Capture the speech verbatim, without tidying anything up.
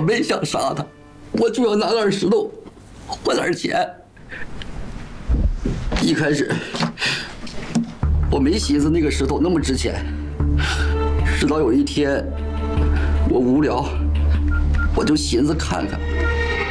没想杀他，我就要拿点石头换点钱。一开始我没寻思那个石头那么值钱，直到有一天我无聊，我就寻思看看